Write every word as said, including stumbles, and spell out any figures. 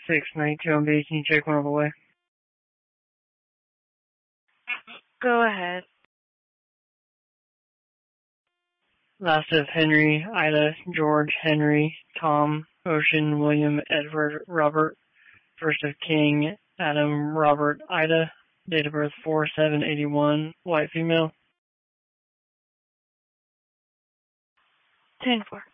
six ninety-two on B. Can you check one of the way? Go ahead. Last of Henry, Ida, George, Henry, Tom, Ocean, William, Edward, Robert. First of King, Adam, Robert, Ida. Date of birth four seven eighty-one. White female. ten four.